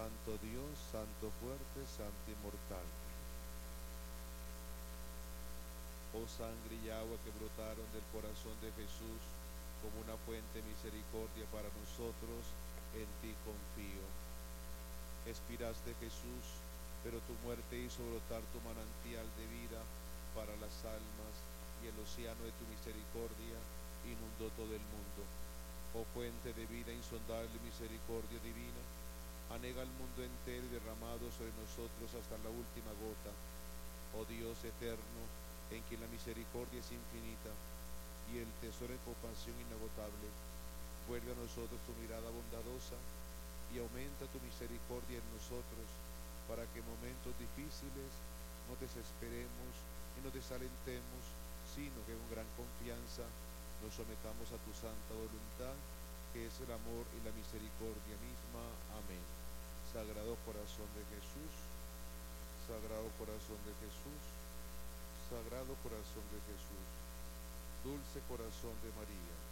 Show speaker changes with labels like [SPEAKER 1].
[SPEAKER 1] Santo Dios, Santo fuerte, Santo inmortal. Oh sangre y agua que brotaron del corazón de Jesús como una fuente de misericordia para nosotros, en ti confío. Expiraste, Jesús, pero tu muerte hizo brotar tu manantial de vida para las almas, y el océano de tu misericordia inundó todo el mundo. Oh fuente de vida insondable y misericordia divina, anega al mundo entero y derramado sobre nosotros hasta la última gota. Oh Dios eterno, en quien la misericordia es infinita y el tesoro de compasión inagotable, vuelve a nosotros tu mirada bondadosa y aumenta tu misericordia en nosotros, para que en momentos difíciles no desesperemos y no desalentemos, sino que con gran confianza nos sometamos a tu santa voluntad, que es el amor y la misericordia misma. Amén. Sagrado corazón de Jesús, Sagrado corazón de Jesús, Sagrado corazón de Jesús, dulce corazón de María,